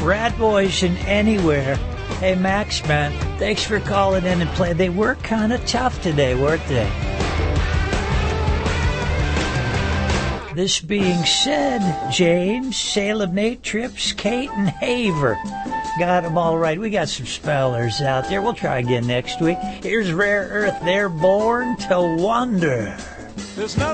Rat Boys and Anywhere. Hey, Max, man, thanks for calling in and playing. They were kind of tough today, weren't they? This being said, James, Salem Nate Trips, Kate, and Haver. Got them all right. We got some spellers out there. We'll try again next week. Here's Rare Earth. They're born to wonder.